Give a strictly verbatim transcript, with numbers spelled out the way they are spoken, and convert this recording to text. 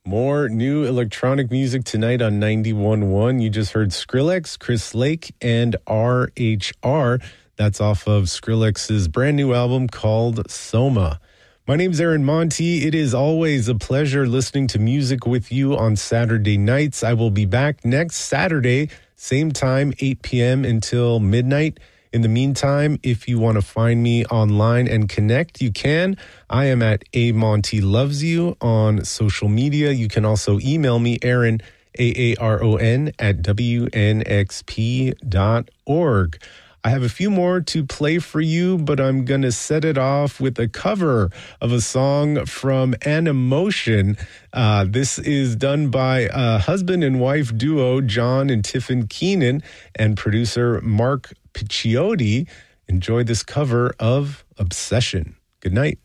More new electronic music tonight on ninety-one point one. You just heard Skrillex, Chris Lake, and R H R. That's off of Skrillex's brand new album called Soma. My name's Aaron Monti. It is always a pleasure listening to music with you on Saturday nights. I will be back next Saturday, same time, eight p.m. until midnight. In the meantime, if you want to find me online and connect, you can. I am at A Monty Loves You on social media. You can also email me, Aaron, A A R O N, at W N X P dot org. I have a few more to play for you, but I'm going to set it off with a cover of a song from Animotion. Uh, this is done by a husband and wife duo, John and Tiffin Keenan, and producer Mark Picciotti. Enjoy this cover of Obsession. Good night.